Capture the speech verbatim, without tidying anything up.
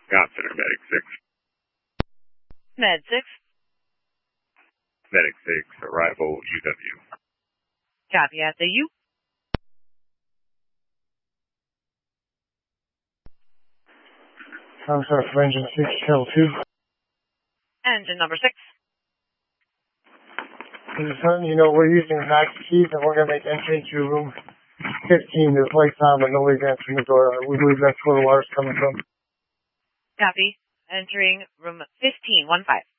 Yacht Center, Medic six. Med six. Medic six, arrival U W. Copy at the U. I'm sorry for engine six, L two. Engine number six. Just letting you know, we're using max keys and we're going to make entry into room fifteen. There's lights on, but nobody's answering the door. We believe that's where the water's coming from. Copy. Entering room fifteen, one five.